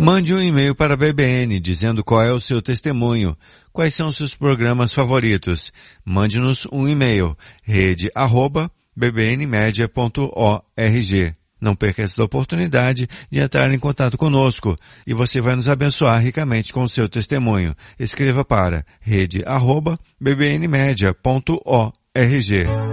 Mande um e-mail para a BBN dizendo qual é o seu testemunho, quais são os seus programas favoritos. Mande-nos um e-mail, rede@bbnmedia.org. Não perca essa oportunidade de entrar em contato conosco e você vai nos abençoar ricamente com o seu testemunho. Escreva para rede@bbnmedia.org.